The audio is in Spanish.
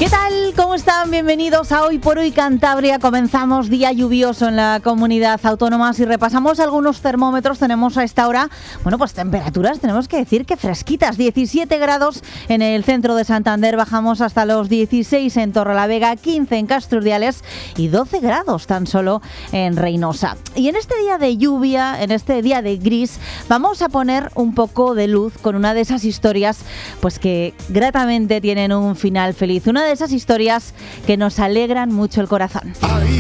¿Qué tal? ¿Cómo están? Bienvenidos a Hoy por Hoy Cantabria. Comenzamos día lluvioso en la comunidad autónoma. Si repasamos algunos termómetros, tenemos a esta hora, pues temperaturas, tenemos que decir que fresquitas. 17 grados en el centro de Santander, bajamos hasta los 16 en Torrelavega, 15 en Castrurdiales y 12 grados tan solo en Reynosa. Y en este día de lluvia, en este día de gris, vamos a poner un poco de luz con una de esas historias que gratamente tienen un final feliz. Una de esas historias que nos alegran mucho el corazón. Ahí